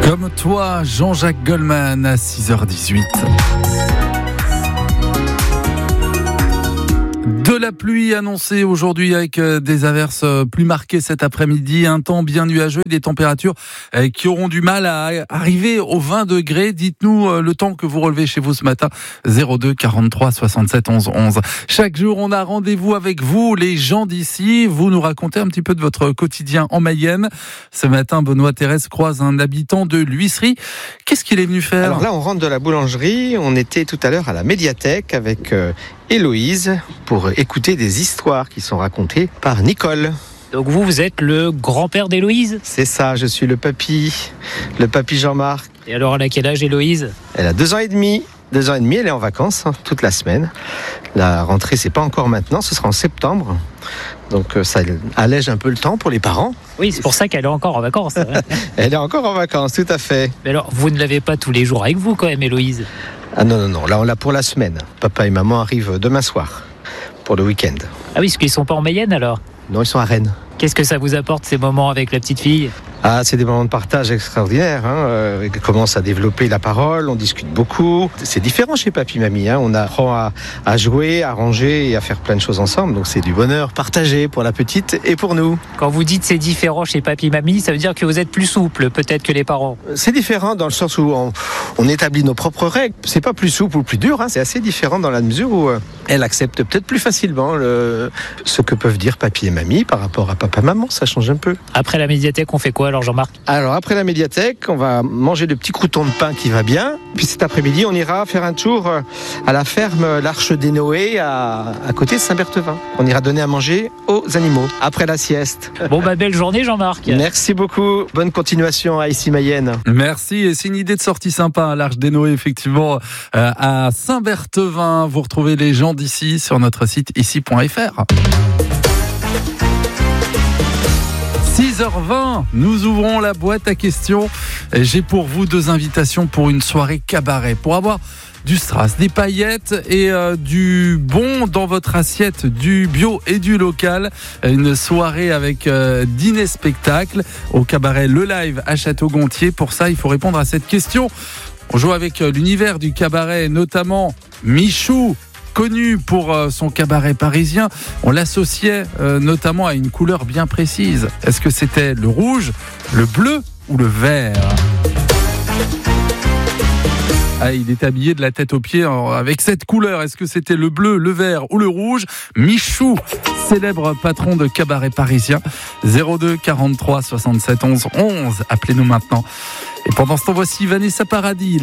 Comme toi, Jean-Jacques Goldman à 6h18. De la pluie annoncée aujourd'hui avec des averses plus marquées cet après-midi, un temps bien nuageux et des températures qui auront du mal à arriver aux 20 degrés. Dites-nous le temps que vous relevez chez vous ce matin, 02 43 67 11 11. Chaque jour, on a rendez-vous avec vous, les gens d'ici. Vous nous racontez un petit peu de votre quotidien en Mayenne. Ce matin, Benoît Thérèse croise un habitant de l'Huisserie. Qu'est-ce qu'il est venu faire ? Alors là, on rentre de la boulangerie. On était tout à l'heure à la médiathèque avec Héloïse pour écouter des histoires qui sont racontées par Nicole. Donc vous êtes le grand-père d'Héloïse ? C'est ça, je suis le papy Jean-Marc. Et alors elle a quel âge Héloïse ? Elle a 2 ans et demi. 2 ans et demi, elle est en vacances toute la semaine. La rentrée, c'est pas encore maintenant, ce sera en septembre. Donc ça allège un peu le temps pour les parents. Oui, c'est pour ça qu'elle est encore en vacances. Elle est encore en vacances, tout à fait. Mais alors, vous ne l'avez pas tous les jours avec vous quand même, Héloïse ? Ah non, là on l'a pour la semaine. Papa et maman arrivent demain soir pour le week-end. Ah oui, parce qu'ils sont pas en Mayenne alors ? Non, ils sont à Rennes. Qu'est-ce que ça vous apporte ces moments avec la petite fille ? Ah, c'est des moments de partage extraordinaires. Elle commence à développer la parole, on discute beaucoup. C'est différent chez papy, mamie. On apprend à jouer, à ranger et à faire plein de choses ensemble. Donc c'est du bonheur partagé pour la petite et pour nous. Quand vous dites c'est différent chez papy, mamie, ça veut dire que vous êtes plus souple peut-être que les parents ? C'est différent dans le sens où on établit nos propres règles. C'est pas plus souple ou plus dur. C'est assez différent dans la mesure où elle accepte peut-être plus facilement ce que peuvent dire papy et mamie par rapport à papa-maman. Ça change un peu. Après la médiathèque, on fait quoi alors Jean-Marc ? Alors après la médiathèque, on va manger le petit crouton de pain qui va bien. Puis cet après-midi, on ira faire un tour à la ferme l'Arche des Noé à côté de Saint-Berthevin. On ira donner à manger aux animaux après la sieste. Bon belle journée Jean-Marc. Merci beaucoup. Bonne continuation à Ici Mayenne. Merci. Et c'est une idée de sortie sympa, hein, l'Arche des Noé, effectivement, à Saint-Berthevin. Vous retrouvez les gens d'ici sur notre site ici.fr. 6h20, nous ouvrons la boîte à questions. J'ai pour vous 2 invitations pour une soirée cabaret. Pour avoir du strass, des paillettes et du bon dans votre assiette, du bio et du local. Une soirée avec dîner-spectacle au cabaret Le Live à Château-Gontier. Pour ça, il faut répondre à cette question. On joue avec l'univers du cabaret, notamment Michou, connu pour son cabaret parisien. On l'associait notamment à une couleur bien précise. Est-ce que c'était le rouge, le bleu ou le vert ? Ah, il est habillé de la tête aux pieds avec cette couleur. Est-ce que c'était le bleu, le vert ou le rouge ? Michou, célèbre patron de cabaret parisien. 02 43 67 11 11. Appelez-nous maintenant. Et pendant ce temps, voici Vanessa Paradis.